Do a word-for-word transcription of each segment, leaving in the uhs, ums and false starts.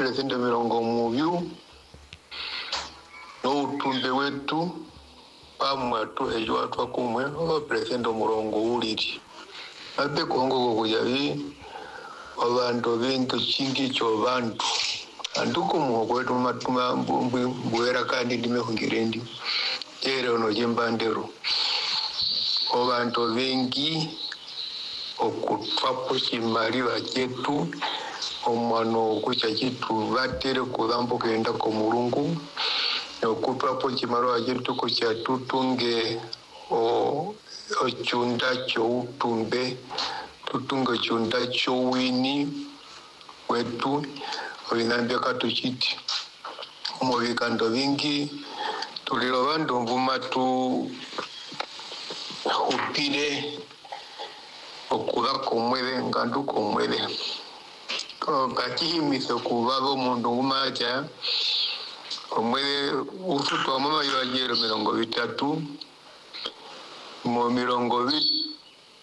presente mirongo muvyu no utumbe wetu pamwe tuhejwa twakumwe o presente murongo uliri ate kongo kujavi abantu bintu chingi cho bantu anduko muhokwetu matuma mbwera kandi ndimehungirendi ero no jembandero abantu bengi okutwapo chimali bachetu omwano kucha chitu batere kudambo kenda ko mulungu okutwapo chimali bachetu kucha tutunge o ochunda cho utumbe tutunge chunda cho wini wetu olinambia katuchiti mu bikando bingi tuliro bandu mvuma tu upire okuda komwede ngandu komwede kakihimiza okubaba omundu ngumaja omwede ufutu wamama yajero mirongo bitatu mu mirongo bit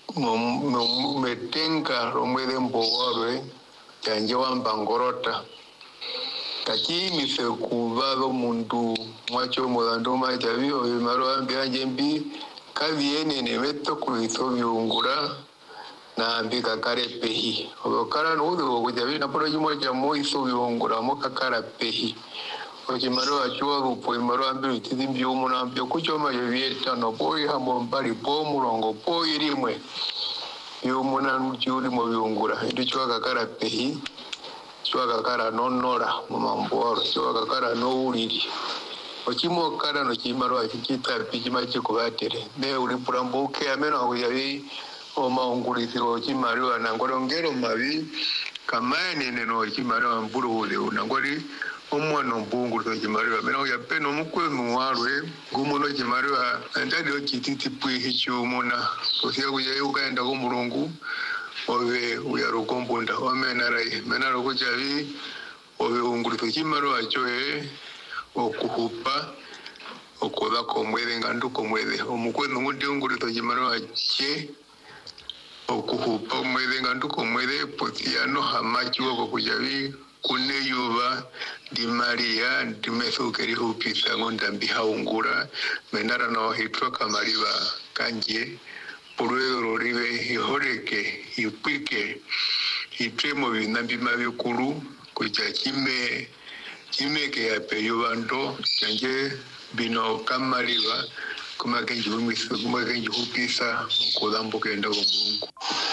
mu metenga omwede mbowarwe yanje wamba ngorota kakihimiza okubaba omundu mwacho mudandu maja bio bimaro ambiyanje mbi kaviene nemeto kuizo byungura na ambika kare pehi obokara nudo kujabi na poro jimo ja moizo byungura mo kakara pehi okimaro achwa bupo imaro ambi tidi byumu na ambyo kuchoma yevieta no boy hambo mbali po murongo po irimwe byumu na njuri mo byungura ndichwa kakara pehi chwa kakara nonora mu mamboro chwa kakara no uriri ochimo kana no chimaro achita pijima chikubatere me uri purambuke ameno akuyavi o maungulithiro chimaro anangorongero mavi kamane neno chimaro mbulule unangori omwana mbungulito chimaro ameno ya peno mukwenu warwe gumuno chimaro andadi ochititi pwihi chumuna posia kuyavi ukaenda ko mulungu obe uyarukombunda omenarai menaro kujavi obe ungulito chimaro achoe okuhupa okoda komwede ngandu komwede omukwenu ngundi ungulito chimaro ache okuhupa omwede ngandu komwede potiano hamachu okujavi kune yuba di Maria di mesukeri hupisa ngondambi haungura menara no hitwa kamaliba kanje purwero ribe ihoreke ipike itremo binambi mabikuru kuja chime chimeke ya peyubando kanje bino kamaliba kuma kenji umisa kuma kenji hupisa kudambo kenda ko Mungu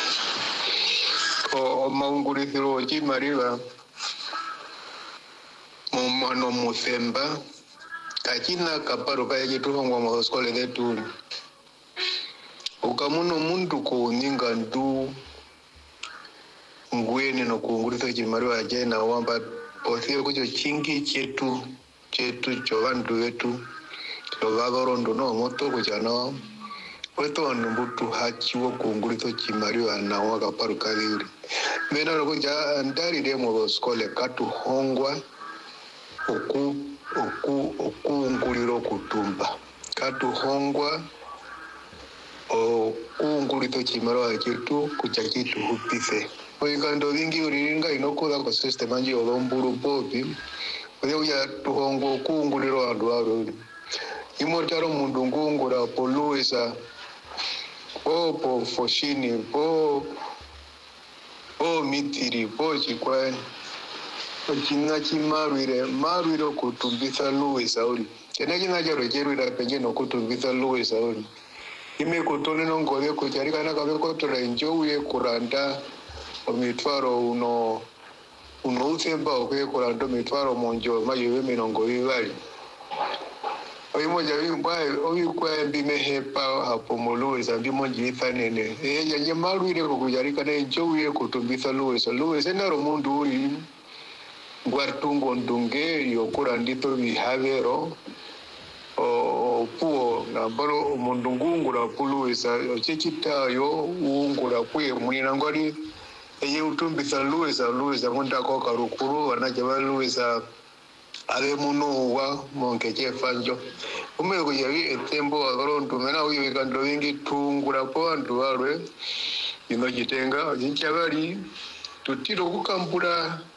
o maungulithiro chimaliba mumano musemba kachina kaparo kaya chituhongwa mu skole detu ukamuno mundu ko ninga ndu ngweni no kuungulithiro chimaliba jena wamba osio kucho chingi chetu chetu chovandu wetu tovagorondo no moto kuchana weto ndumbutu hachiwo kuungulito chimariwa na waka parukadiri mena rokuja ndari demo skole katu hongwa oku oku okuunguliro kutumba katu hongwa o kuungulito chimariwa chetu kucha kitu hupise oingando vingi uriringa inokola ko system anje olomburu bobi oya tuhongo kuunguliro adwaro imotaro mundu ngungura poluisa opo foshini po o mitiri po chikwa ochina chimarwire marwiro kutumbisa luisa uri kene kina jaro jerwira penje no kutumbisa luisa uri ime kutone no ngode kujarika na kabe kotora enjoye kuranda omitwaro uno uno usemba okwe kuranda omitwaro monjo mayo mirongo ibali oyimoja bimbaye obikwa mbimehepa hapo muluza ndimo njitha nene eya nyemarwire kukujarika na enjoye kutumbisa luisa luisa naro mundu uri ngwartungo ndunge yokurandito bihavero o puo na baro mundu ngungura puluisa ochechitayo ungura kwe munina ngori eye utumbisa luisa luisa munda ko karukuru wanaje luisa ale muno wa monkeje fanjo umeko yawi etembo agaronto mena uyo ikando wingi tungura ko antu alwe ino jitenga jinjabali tutiro kukambura